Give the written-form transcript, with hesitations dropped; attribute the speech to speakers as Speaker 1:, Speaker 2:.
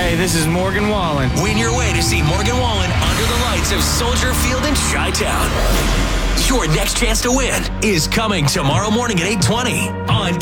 Speaker 1: Hey, this is Morgan Wallen.
Speaker 2: Win your way to see Morgan Wallen under the lights of Soldier Field in Chi-Town. Your next chance to win is coming tomorrow morning at 8:20 on